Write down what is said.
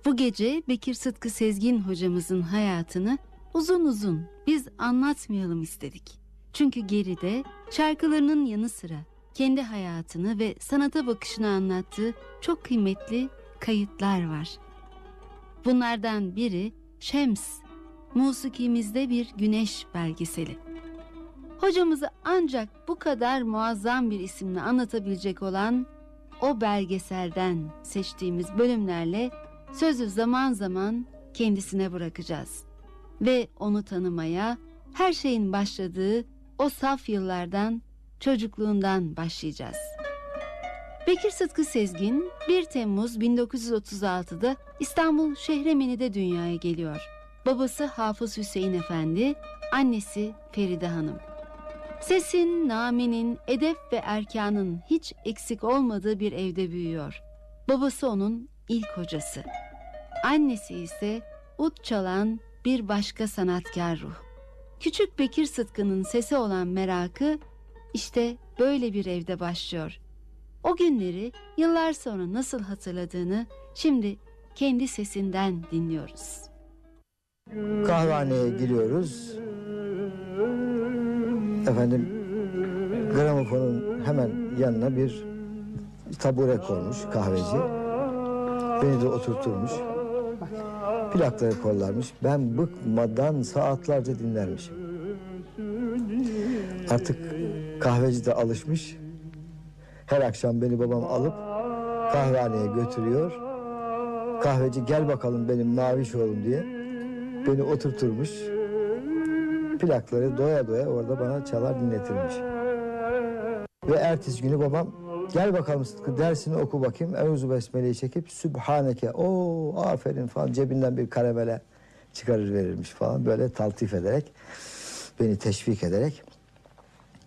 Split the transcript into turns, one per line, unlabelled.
Bu gece Bekir Sıtkı Sezgin hocamızın hayatını uzun uzun biz anlatmayalım istedik. Çünkü geride şarkılarının yanı sıra kendi hayatını ve sanata bakışını anlattığı çok kıymetli kayıtlar var. Bunlardan biri Şems, musikimizde bir güneş belgeseli. Hocamızı ancak bu kadar muazzam bir isimle anlatabilecek olan o belgeselden seçtiğimiz bölümlerle sözü zaman zaman kendisine bırakacağız. Ve onu tanımaya, her şeyin başladığı o saf yıllardan, çocukluğundan başlayacağız. Bekir Sıtkı Sezgin 1 Temmuz 1936'da İstanbul Şehremeni'de dünyaya geliyor. Babası Hafız Hüseyin Efendi, annesi Feride Hanım. Sesin, nağmenin, edep ve erkanın hiç eksik olmadığı bir evde büyüyor. Babası onun ilk hocası. Annesi ise ud çalan bir başka sanatkar ruh. Küçük Bekir Sıtkı'nın sese olan merakı işte böyle bir evde başlıyor. O günleri yıllar sonra nasıl hatırladığını şimdi kendi sesinden dinliyoruz.
Kahvehaneye giriyoruz. Efendim, gramofonun hemen yanına bir tabure koymuş kahveci. Beni de oturturmuş. Plakları kollarmış. Ben bıkmadan saatlerce dinlermişim. Artık kahveci de alışmış. Her akşam beni babam alıp kahvehaneye götürüyor. Kahveci gel bakalım benim maviş oğlum diye beni oturturmuş. Plakları doya doya orada bana çalar dinletirmiş. Ve ertesi günü babam gel bakalım Sıtkı dersini oku bakayım. Euzu Besmele'yi çekip Sübhaneke o aferin falan cebinden bir karamele çıkarır verirmiş falan. Böyle taltif ederek beni teşvik ederek